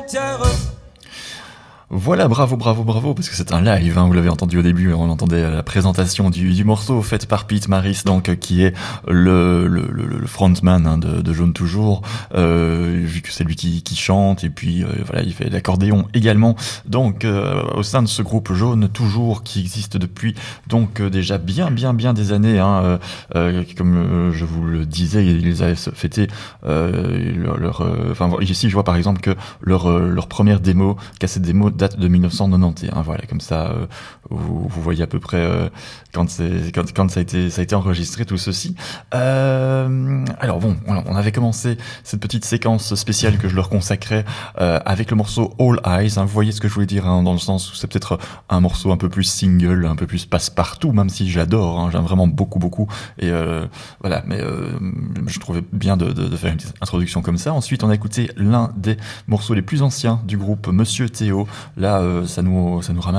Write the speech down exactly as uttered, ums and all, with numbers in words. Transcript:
terreux. Voilà, bravo, bravo, bravo, parce que c'est un live, hein, vous l'avez entendu au début, on entendait la présentation du, du morceau faite par Pete Maris, donc qui est le, le, le, le frontman hein, de, de Jaune Toujours, euh, vu que c'est lui qui, qui chante, et puis euh, voilà, il fait l'accordéon également, donc euh, au sein de ce groupe Jaune Toujours, qui existe depuis donc euh, déjà bien, bien, bien des années, hein, euh, euh, comme euh, je vous le disais, ils avaient fêté euh, leur, leur euh, enfin ici je vois par exemple que leur, euh, leur première démo, cassette démo, date de dix-neuf cent quatre-vingt-onze. Voilà, comme ça, euh, vous, vous voyez à peu près euh, quand, c'est, quand, quand ça a été, ça a été enregistré tout ceci. Euh, alors bon, on avait commencé cette petite séquence spéciale que je leur consacrais euh, avec le morceau All Eyes. Hein, vous voyez ce que je voulais dire hein, dans le sens où c'est peut-être un morceau un peu plus single, un peu plus passe-partout, même si j'adore. Hein, j'aime vraiment beaucoup, beaucoup. Et euh, voilà, mais euh, je trouvais bien de, de, de faire une petite introduction comme ça. Ensuite, on a écouté l'un des morceaux les plus anciens du groupe, Monsieur Théo. Là, euh, ça nous, ça nous ramène